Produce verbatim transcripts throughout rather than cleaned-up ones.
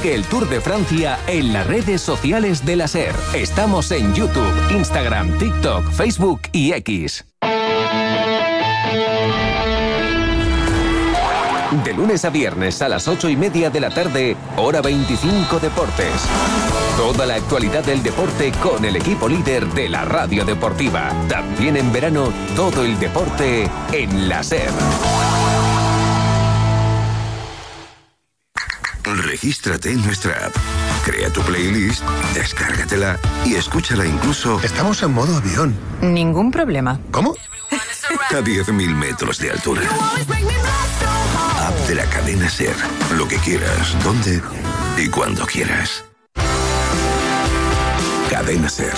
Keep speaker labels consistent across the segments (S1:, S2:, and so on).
S1: Sigue el Tour de Francia en las redes sociales de la SER. Estamos en YouTube, Instagram, TikTok, Facebook y X. De lunes a viernes a las ocho y media de la tarde, Hora veinticinco Deportes. Toda la actualidad del deporte con el equipo líder de la radio deportiva. También en verano, todo el deporte en la SER.
S2: Regístrate en nuestra app, crea tu playlist, descárgatela y escúchala incluso...
S3: Estamos en modo avión.
S4: Ningún problema.
S3: ¿Cómo?
S2: A diez mil metros de altura. App de la cadena SER. Lo que quieras, donde y cuando quieras. Cadena SER.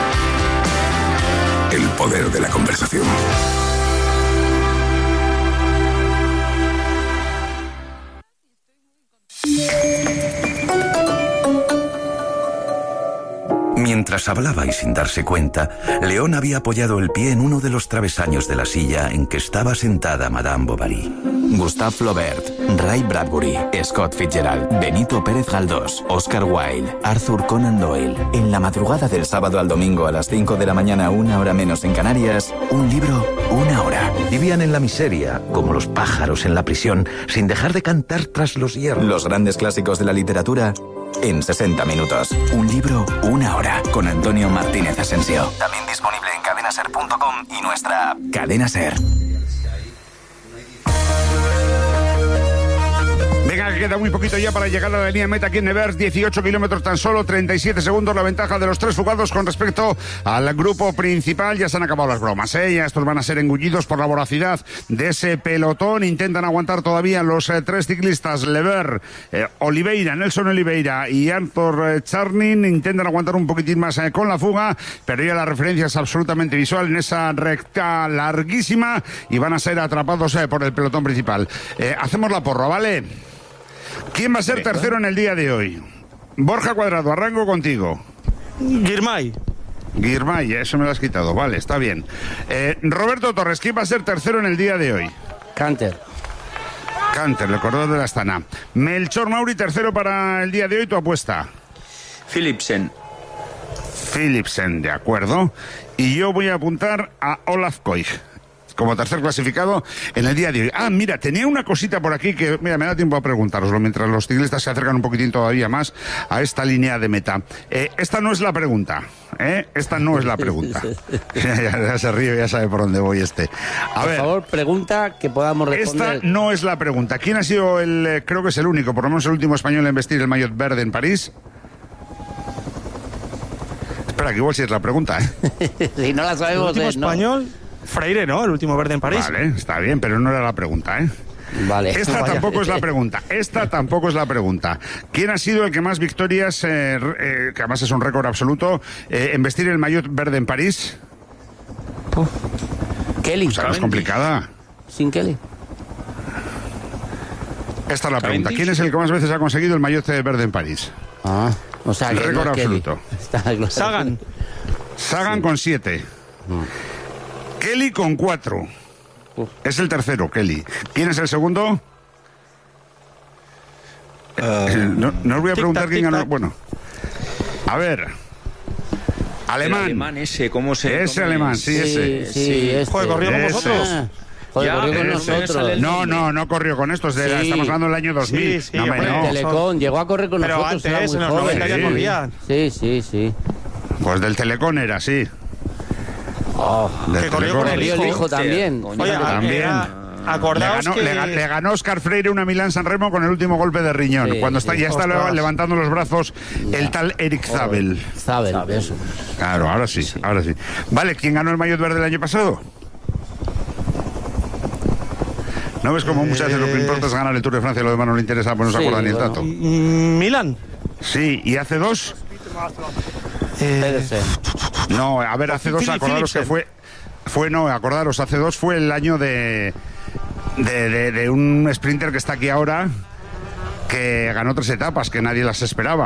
S2: El poder de la conversación.
S5: Mientras hablaba y sin darse cuenta, León había apoyado el pie en uno de los travesaños de la silla en que estaba sentada Madame Bovary.
S6: Gustave Flaubert, Ray Bradbury, Scott Fitzgerald, Benito Pérez Galdós, Oscar Wilde, Arthur Conan Doyle. En la madrugada del sábado al domingo a las cinco de la mañana, una hora menos en Canarias, un libro, una hora.
S7: Vivían en la miseria, como los pájaros en la prisión, sin dejar de cantar tras los hierros.
S6: Los grandes clásicos de la literatura en sesenta minutos. Un libro, una hora. Con Antonio Martínez Asensio. También disponible en cadena ser punto com y nuestra app. Cadena Ser.
S8: Venga, que queda muy poquito ya para llegar a la línea meta aquí en Nevers, dieciocho kilómetros tan solo, treinta y siete segundos la ventaja de los tres fugados con respecto al grupo principal. Ya se han acabado las bromas, ¿eh? Ya estos van a ser engullidos por la voracidad de ese pelotón. Intentan aguantar todavía los eh, tres ciclistas, Lever, eh, Oliveira, Nelson Oliveira y Arthur eh, Charnin. Intentan aguantar un poquitín más eh, con la fuga, pero ya la referencia es absolutamente visual en esa recta larguísima y van a ser atrapados eh, por el pelotón principal. Eh, hacemos la porra, ¿vale? ¿Quién va a ser tercero en el día de hoy? Borja Cuadrado, arranco contigo.
S9: Girmay.
S8: Girmay, eso me lo has quitado, vale, está bien. Eh, Roberto Torres, ¿quién va a ser tercero en el día de hoy?
S10: Canter.
S8: Canter, el corredor de la Astana. Melchor Mauri, tercero para el día de hoy, tu apuesta.
S9: Philipsen.
S8: Philipsen, de acuerdo. Y yo voy a apuntar a Olaf Koig como tercer clasificado en el día de hoy. Ah, mira, tenía una cosita por aquí que, mira, me da tiempo a preguntároslo mientras los ciclistas se acercan un poquitín todavía más a esta línea de meta. Eh, esta no es la pregunta, ¿eh? Esta no es la pregunta. ya, ya se ríe, ya sabe por dónde voy este. A
S10: por
S8: ver,
S10: favor, pregunta que podamos responder.
S8: Esta no es la pregunta. ¿Quién ha sido el, eh, creo que es el único, por lo menos el último español en vestir el maillot verde en París? Espera, que igual sí es la pregunta, ¿eh?
S10: Si no la sabemos,
S9: ¿El último
S10: es, ¿no?
S9: español? Freire, ¿no? El último verde en París.
S8: Vale, está bien, pero no era la pregunta, ¿eh?
S10: Vale.
S8: Esta
S10: Vaya.
S8: tampoco es la pregunta. Esta tampoco es la pregunta. ¿Quién ha sido el que más victorias, eh, eh, que además es un récord absoluto, eh, en vestir el maillot verde en París?
S10: Uf. Kelly.
S8: O sea, no es complicada.
S10: Sin Kelly.
S8: Esta es la pregunta. ¿Quién es el que más veces ha conseguido el maillot verde en París?
S10: Ah, o sea,
S8: el
S10: que
S8: récord
S10: no es Kelly.
S8: absoluto.
S10: Está claro.
S9: Sagan.
S8: Sagan sí. Con siete.
S10: No.
S8: Kelly con cuatro.
S10: Uf.
S8: Es el tercero, Kelly. ¿Quién es el segundo? Uh, no, no os voy a preguntar quién ganó. Bueno, a ver. Alemán.
S9: El alemán ese, ¿cómo se
S8: Ese alemán, sí,
S10: Sí,
S8: ese.
S10: sí, este.
S9: Joder, corrió con
S8: Ese.
S9: vosotros.
S10: Ah, joder,
S9: Ya,
S10: corrió con
S9: pero
S10: nosotros.
S8: No, no, no corrió con estos. De la,
S10: Sí.
S8: estamos hablando del año dos mil.
S9: Sí, sí,
S8: no, me,
S9: hombre,
S8: no.
S10: Telecom, llegó a correr con
S9: Pero
S10: nosotros.
S9: antes,
S10: era
S9: en
S10: muy
S9: los noventa
S10: joven.
S9: ya corrían.
S10: Sí, sí, sí.
S8: Pues del Telecom era, sí.
S10: Oh,
S8: Del
S9: que corrió
S8: Telecom.
S9: con el
S10: corrió
S9: hijo.
S10: el hijo también.
S9: Oye,
S8: También.
S9: era-
S8: Le
S9: acordaos
S8: ganó,
S9: que...
S8: le, ga- le ganó Oscar Freire una Milán San Remo con el último golpe de riñón.
S10: Sí,
S8: cuando está,
S10: sí.
S8: ya está
S9: Ostras.
S8: levantando los brazos
S10: Ya.
S8: el tal Eric Zabel.
S10: Zabel, eso.
S8: Claro, ahora sí,
S10: Sí.
S8: ahora sí. Vale, ¿quién ganó el maillot verde el año pasado? ¿No ves como muchas veces lo que importa es ganar el Tour de Francia y lo demás no le interesa, pues no se
S10: Sí,
S8: acuerda ni el
S10: bueno.
S8: dato?
S9: Mm, Milan.
S8: Sí, ¿y hace dos?
S9: Eh,
S10: Pedersen.
S8: No, a ver, hace dos,
S9: Philip
S8: acordaros que
S9: Philipsen.
S8: fue... Fue, no, acordaros, hace dos fue el año de... De, de, de un sprinter que está aquí ahora, que ganó tres etapas, que nadie las esperaba.